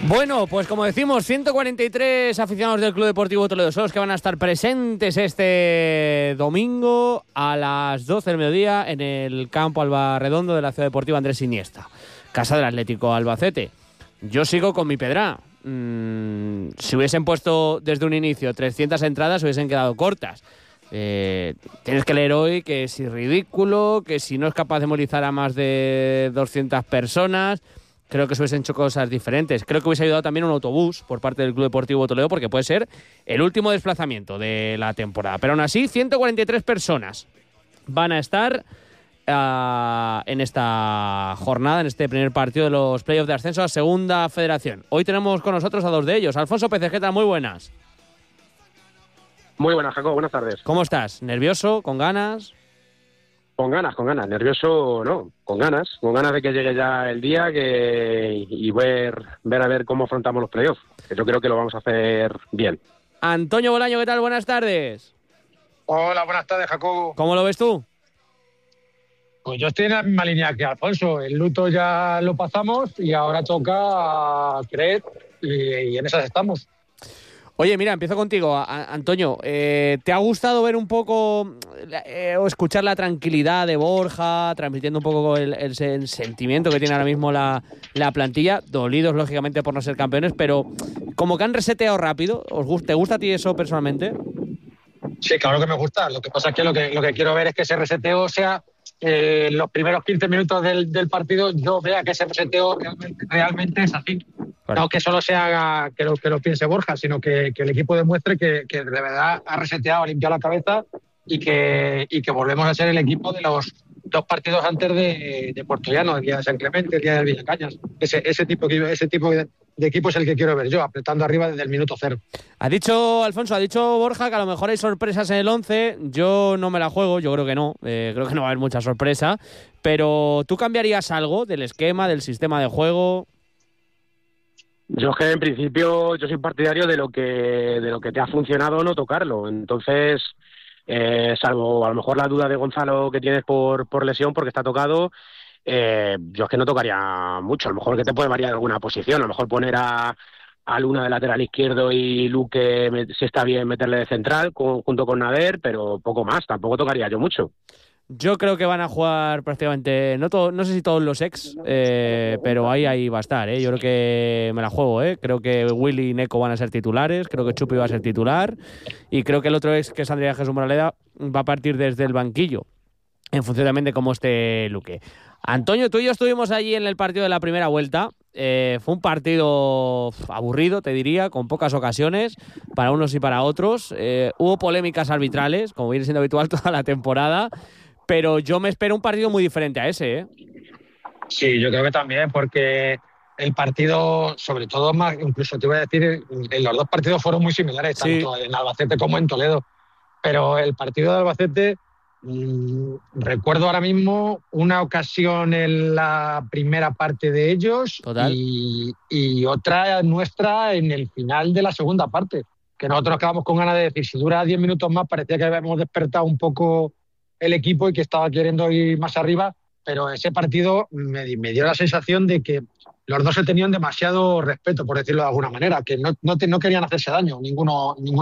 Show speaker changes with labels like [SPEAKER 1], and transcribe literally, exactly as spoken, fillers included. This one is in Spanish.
[SPEAKER 1] Bueno, pues como decimos, ciento cuarenta y tres aficionados del Club Deportivo Toledo son los que van a estar presentes este domingo a las doce del mediodía en el campo Albarredondo de la Ciudad Deportiva Andrés Iniesta, casa del Atlético Albacete. Yo sigo con mi pedra. Mm, si hubiesen puesto desde un inicio trescientas entradas, hubiesen quedado cortas. Eh, tienes que leer hoy que si ridículo, que si no es capaz de movilizar a más de doscientas personas. Creo que se hubiesen hecho cosas diferentes. Creo que hubiese ayudado también un autobús por parte del Club Deportivo Toledo, porque puede ser el último desplazamiento de la temporada. Pero aún así, ciento cuarenta y tres personas van a estar uh, en esta jornada, en este primer partido de los playoffs de ascenso a Segunda Federación. Hoy tenemos con nosotros a dos de ellos. Alfonso Pecejeta, muy buenas.
[SPEAKER 2] Muy buenas, Jacob, buenas tardes.
[SPEAKER 1] ¿Cómo estás? ¿Nervioso? ¿Con ganas?
[SPEAKER 2] Con ganas, con ganas. Nervioso, no, con ganas. Con ganas de que llegue ya el día que y ver, ver a ver cómo afrontamos los playoffs. Yo creo que lo vamos a hacer bien.
[SPEAKER 1] Antonio Bolaño, ¿qué tal? Buenas tardes.
[SPEAKER 3] Hola, buenas tardes, Jacobo.
[SPEAKER 1] ¿Cómo lo ves tú?
[SPEAKER 3] Pues yo estoy en la misma línea que Alfonso. El luto ya lo pasamos y ahora toca creer y, y en esas estamos.
[SPEAKER 1] Oye, mira, empiezo contigo, a- Antonio. Eh, ¿Te ha gustado ver un poco eh, o escuchar la tranquilidad de Borja, transmitiendo un poco el, el, el sentimiento que tiene ahora mismo la, la plantilla? Dolidos, lógicamente, por no ser campeones, pero como que han reseteado rápido. ¿Os gusta, ¿Te gusta a ti eso personalmente?
[SPEAKER 3] Sí, claro que me gusta. Lo que pasa es que lo que, lo que quiero ver es que ese reseteo sea eh, los primeros quince minutos del, del partido, yo vea que ese reseteo realmente, realmente es así. Claro. No que solo sea que lo, que lo piense Borja, sino que, que el equipo demuestre que, que de verdad ha reseteado, ha limpiado la cabeza y que, y que volvemos a ser el equipo de los dos partidos antes de, de Puerto Llano, el día de San Clemente, el día de Villacañas. Ese, ese tipo, ese tipo de, de equipo es el que quiero ver yo, apretando arriba desde el minuto cero.
[SPEAKER 1] Ha dicho, Alfonso, ha dicho Borja que a lo mejor hay sorpresas en el once. Yo no me la juego, yo creo que no. Eh, creo que no va a haber mucha sorpresa. Pero, ¿tú cambiarías algo del esquema, del sistema de juego?
[SPEAKER 2] Yo es que en principio yo soy partidario de lo que de lo que te ha funcionado no tocarlo. Entonces, eh, salvo a lo mejor la duda de Gonzalo que tienes por, por lesión, porque está tocado, eh, yo es que no tocaría mucho. A lo mejor que te puede variar alguna posición. A lo mejor poner a, a Luna de lateral izquierdo y Luque, si está bien, meterle de central con, junto con Nader, pero poco más. Tampoco tocaría yo mucho.
[SPEAKER 1] Yo creo que van a jugar prácticamente, no todo, no sé si todos los ex, eh, pero ahí, ahí va a estar, ¿eh? Yo creo que me la juego, ¿eh? Creo que Willy y Neko van a ser titulares, creo que Chupi va a ser titular y creo que el otro ex, que es Andrea Jesús Moraleda, va a partir desde el banquillo, en función también de cómo esté Luque. Antonio, tú y yo estuvimos allí en el partido de la primera vuelta. Eh, fue un partido aburrido, te diría, con pocas ocasiones para unos y para otros. Eh, hubo polémicas arbitrales, como viene siendo habitual toda la temporada. Pero yo me espero un partido muy diferente a ese, ¿eh?
[SPEAKER 3] Sí, yo creo que también, porque el partido, sobre todo más, incluso te iba a decir, los dos partidos fueron muy similares,
[SPEAKER 1] sí.
[SPEAKER 3] Tanto en Albacete como en Toledo. Pero el partido de Albacete, mmm, recuerdo ahora mismo una ocasión en la primera parte de ellos y, y otra nuestra en el final de la segunda parte. Que nosotros quedamos con ganas de decir, si dura diez minutos más, parecía que habíamos despertado un poco el equipo y que estaba queriendo ir más arriba, pero ese partido me, me dio la sensación de que los dos se tenían demasiado respeto, por decirlo de alguna manera, que no, no, te, no querían hacerse daño, ninguno, ninguno